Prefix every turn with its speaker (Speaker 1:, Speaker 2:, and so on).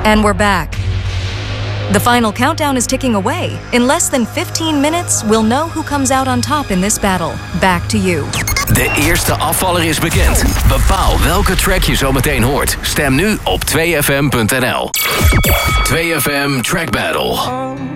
Speaker 1: And we're back. The final countdown is ticking away. In less than 15 minutes, we'll know who comes out on top in this battle. Back to you.
Speaker 2: De eerste afvaller is bekend. Bepaal welke track je zo meteen hoort. Stem nu op 2fm.nl. 2FM Track Battle.